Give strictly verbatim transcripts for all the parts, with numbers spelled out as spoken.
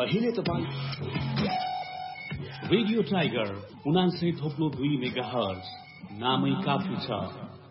अहिले तपाईँ radio tiger उनान्सय थोप्लो दुई मेगा हर्ज नामै काफी छ।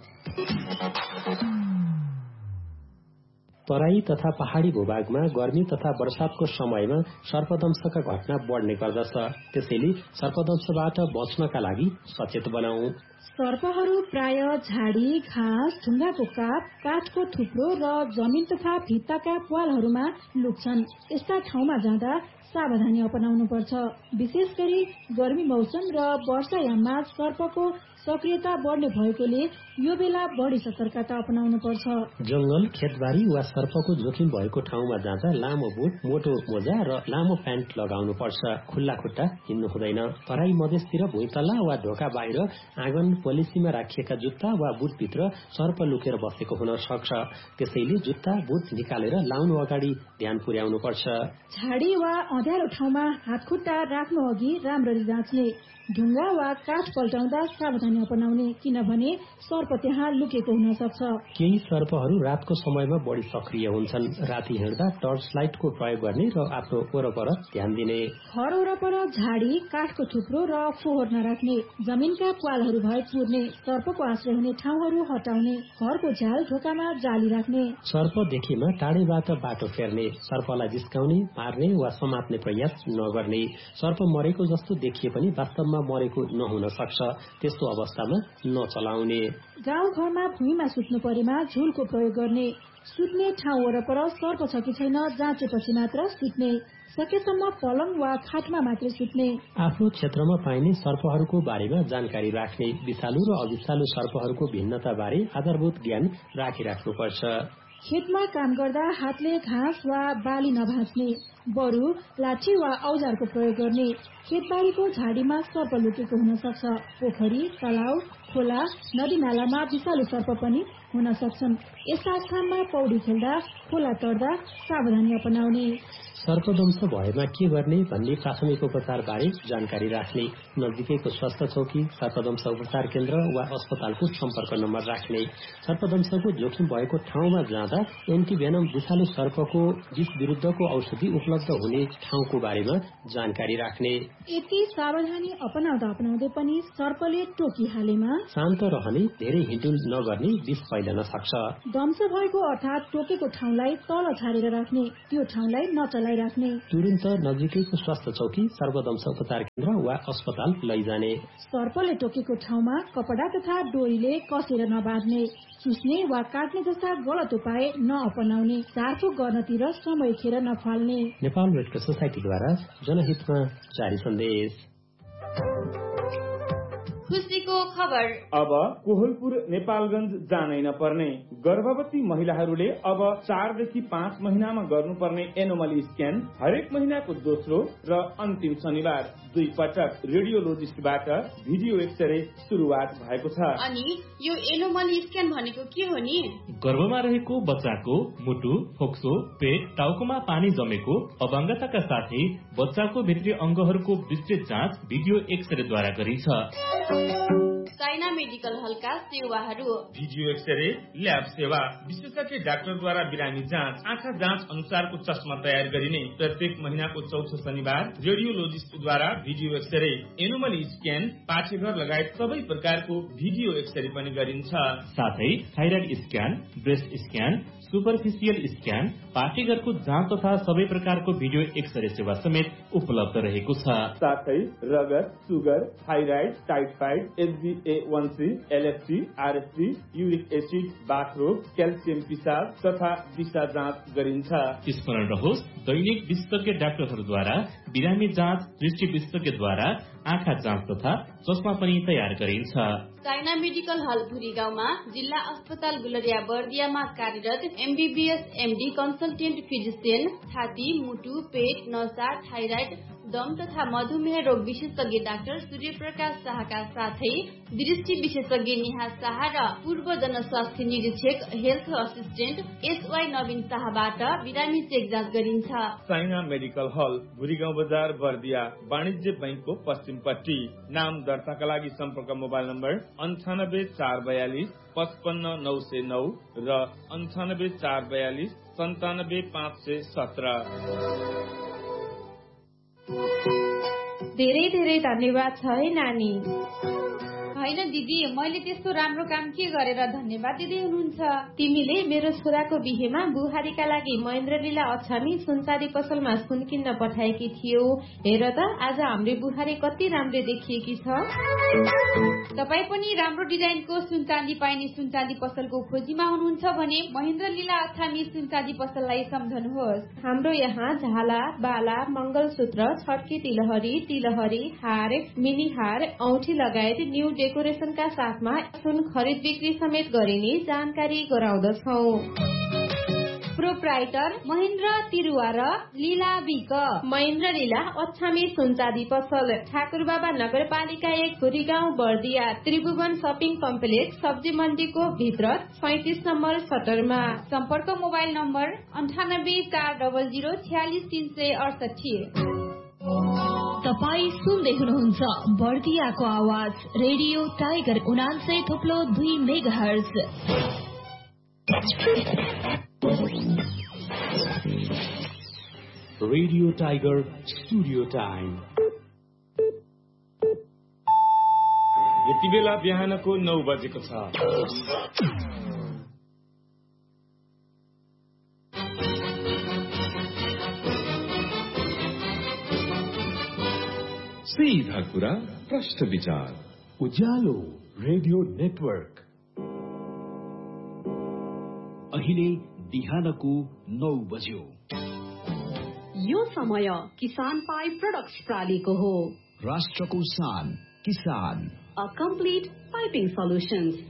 तराई तथा पहाड़ी भूभागमा गर्मी तथा वर्षातको समयमा सर्पदंशका घटना बढ्ने गर्दछ। त्यसैले सर्पदंशबाट बच्नका लागि सचेत बनाऊ। सर्पहरू प्राय झाडी, घाँस, ढुङ्गाको काप, काठको थुप्रो र जमिन तथा भित्ताका प्वालहरूमा लुक्छन्। यस्ता ठाउँमा जाँदा सावधानी अपनाउनु पर्छ। विशेष गरी गर्मी मौसम र वर्षायाममा सर्पको सक्रियता बढ्ने भएकोले यो बेला बढी सतर्कता अपनाउनु पर्छ। जंगल, खेतबारी वा सर्पको जोखिम भएको ठाउँमा जाँदा लामो बुट, मोटो मोजा र लामो प्यान्ट लगाउनु पर्छ। खुल्ला खुट्टा हिँड्नु हुँदैन। तराई मधेसतिर भुइँतल्ला वा ढोका बाहिर आँगन पोलिसीमा राखिएका जुत्ता वा बुटभित्र सर्प लुकेर बसेको हुन सक्छ। त्यसैले जुत्ता, बुट निकालेर लाउनु अगाडि ध्यान पुर्याउनु पर्छ। झाडी वा अँध्यारो ठाउँमा हातखुट्टा राख्नु अघि राम्ररी जाँच्ने। ढुङ्गा वा काठ पल्टाउँदा सावधानी अपनाउने, किनभने सर्प त्यहाँ लुकेको हुन सक्छ। केही सर्पहरू रातको समयमा बढी सक्रिय हुन्छन्। राति हिँड्दा टर्च लाइटको प्रयोग गर्ने र आफ्नो वरपर ध्यान दिने। घर वरपर झाडी, काठको थुप्रो र फोहोर नराख्ने। जमिनका प्वालहरू भए पुर्ने। सर्पको आश्रय हुने ठाउँहरू हटाउने। घरको झ्याल ढोकामा जाली राख्ने। सर्प देखेमा टाढैबाट बाटो फेर्ने। सर्पलाई जिस्काउने, मार्ने वा समात्ने प्रयास नगर्ने। सर्प मरेको जस्तो देखिए पनि वास्तवमा मरेको नहुन सक्छ। त्यस्तो अवस्थामा नचलाउने। गाउँ घरमा भुइँमा सुत्नु परेमा झुलको प्रयोग गर्ने। सुत्ने ठाउँ वरपर सर्प छ कि छैन जाँचेपछि मात्र सुत्ने। सकेसम्म पलङ वा खाटमा मात्रै सुत्ने। आफ्नो क्षेत्रमा पाइने सर्पहरूको बारेमा जानकारी राख्ने। विषालु र अविषालु सर्पहरूको भिन्नता बारे आधारभूत ज्ञान राखिराख्नुपर्छ। खेतमा काम गर्दा हातले घाँस वा बाली नभाँच्ने। बरु लाठी वा औजारको प्रयोग गर्ने। खेतबारीको झाडीमा सर्प लुकेको हुन सक्छ। पोखरी, तलाउ, खोला, नदी नालामा विषालु सर्प पनि हुन सक्छन्। यस्ता स्थानमा पौडी खेल्दा, खोला तर्दा सावधानी अपनाउने। सर्पदंश भएमा के गर्ने भन्ने प्राथमिक उपचार बारे जानकारी राख्ने। नजिकैको स्वास्थ्य चौकी, सर्पदंश उपचार केन्द्र वा अस्पतालको सम्पर्क नम्बर राख्ने। सर्पदंशको जोखिम भएको ठाउँमा जाँदा एन्टिभेनम विषालु सर्पको विष विरुद्धको औषधि उपलब्ध हुने ठाउँको बारेमा जानकारी राख्ने। यति सावधानी अपनाउँदा अपनाउँदै पनि सर्पले टोकिहालेमा शान्त रहने, धेरै हिँडुल नगर्ने, विष फैलन सक्छ। दंश भएको अर्थात टोकेको ठाउँलाई तल छाडेर राख्ने। त्यो ठाउँलाई नचलाइ राख्ने। तुरन्त नजिकैको स्वास्थ्य चौकी, सर्पदंश उपचार केन्द्र वा अस्पताल लैजाने। सर्पले टोकेको ठाउँमा कपडा तथा डोरीले कसेर नबाँध्ने। चुस्ने वा काट्ने जस्ता गलत उपाय नअपनाउने। झारफुक गर्नतिर समय खेर नफाल्ने। नेपाल रेड क्रस सोसाइटीद्वारा जनहितमा जारी सन्देश। खुसीको खबर। अब कोहलपुर नेपालगंज जानै नपर्ने। गर्भवती महिलाहरूले अब चारदेखि पाँच महिनामा गर्नुपर्ने एनोमली स्क्यान हरेक महिनाको दोस्रो र अन्तिम शनिबार दुई पटक रेडियोलोजिस्टबाट भिडियो एक्सरे सुरुवात भएको छ। अनि यो एनोमली स्क्यान भनेको के हो नि? गर्भमा रहेको बच्चाको मुटु, फोक्सो, पेट, टाउकोमा पानी जमेको, अपाङ्गताका साथै बच्चाको भित्री अंगहरूको विस्तृत जाँच भिडियो एक्सरेद्वारा गरिन्छ। चाइना मेडिकल हलका सेवाहरू: भिडियो एक्सरे, ल्याब सेवा, विशेषज्ञ डाक्टरद्वारा बिरामी जाँच, आँखा जाँच अनुसारको चस्मा तयार गरिने। प्रत्येक महिनाको चौथो शनिबार रेडियोलोजिस्टद्वारा भिडियो एक्सरे, एनोमली स्क्यान, पाठेघर लगायत सबै प्रकारको भिडियो एक्सरे पनि गरिन्छ। साथै thyroid scan, breast scan, superficial scan, पाठेघरको जाँच तथा सबै प्रकारको भिडियो एक्सरे सेवा समेत उपलब्ध रहेको छ। साथै रगत, सुगर, थाइराइड, टाइफाइड, एचबी ए वन C, LFT, RFT, uric acid, बाथरोग, calcium पिसाब तथा दिशा जाँच गरिन्छ। स्मरण रहोस्, दैनिक विशेषज्ञ डाक्टरहरूद्वारा बिरामी जाँच, दृष्टि विशेषज्ञद्वारा आँखा जाँच तथा चस्मा पनि तयार गरिन्छ। चाइना मेडिकल हल भुरी गाउँमा जिल्ला अस्पताल गुलरिया बर्दियामा कार्यरत एमबीबीएस एमडी कन्सल्टेन्ट फिजिसियन, छाती, मुटु, पेट, नसा, थाइराइड, दम तथा मधुमेह रोग विशेषज्ञ डाक्टर सूर्यप्रकाश शाहका साथै दृष्टि विशेषज्ञ नेहा शाह र पूर्व जनस्वास्थ्य निरीक्षक हेल्थ असिस्टेन्ट एसवाई नवीन शाहबाट बिरामी चेक जाँच गरिन्छ। चाइना मेडिकल हल भुरीगाउँ बजार बर्दिया, वाणिज्य बैंकको पश्चिमपट्टि। नाम दर्ताका लागि सम्पर्क मोबाइल नम्बर अन्ठानब्बे चार बयालिस पचपन्न नौ सय नौ र अन्ठानब्बे चार बयालिस सन्तानब्बे पाँच सय सत्र। धेरै धेरै धन्यवाद छ है नानी। होइन दिदी, मैले त्यस्तो राम्रो काम के गरेर धन्यवाद दिँदै हुनुहुन्छ? तिमीले मेरो छोराको बिहेमा बुहारीका लागि महेन्द्र लीला अछामी सुनचाँदी पसलमा सुन किन्न पठाएकी थियौ। हेर त आज हाम्रो बुहारी कति राम्रो देखिएकी छ। तपाईँ पनि राम्रो डिजाइनको सुनचाँदी पाइने सुनचाँदी पसलको खोजीमा हुनुहुन्छ भने महेन्द्र लीला अछामी सुनचाँदी पसललाई सम्झनुहोस्। हाम्रो यहाँ झाला, बाला, मंगलसूत्र, छड्के तिलहरी, तिलहरी, हार, मिनी हार, औठी लगायत न्यू डेकोरेशनका साथमा सुन खरिद बिक्री समेत गरिने जानकारी गराउँदछौँ। प्रोप्राइटर महेन्द्र तिरुवा र लीला विक। महेन्द्र लीला अछामी सुनचाँदी पसल, ठाकुरबाबा नगरपालिका एक खुरी गाउँ बर्दिया, त्रिभुवन शपिङ कम्प्लेक्स, सब्जी मण्डीको भित्र सैतिस नम्बर सटरमा। सम्पर्क मोबाइल नम्बर अन्ठानब्बे चार डबल जिरो छ्यालिस तीन सय अडसठी। तपाईँ सुन्दै हुनुहुन्छ बर्दियाको आवाज रेडियो टाइगर उनान्सय थोप्लो दुई mega hertz. Radio tiger studio time. यति बेला बिहानको नौ बजेको छ। सीधा कुरा प्रश्न विचार उज्यालो रेडियो नेटवर्क। अहिले बिहानको नौ बज्यो। यो समय किसान पाइप प्रोडक्ट्स प्रालीको हो। राष्ट्रको शान किसान। A complete piping solutions